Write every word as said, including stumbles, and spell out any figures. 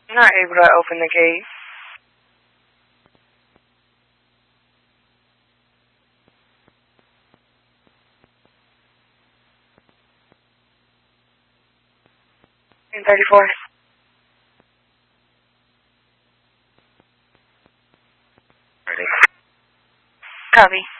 Not able to open the gate. In thirty-four. Ready. Copy.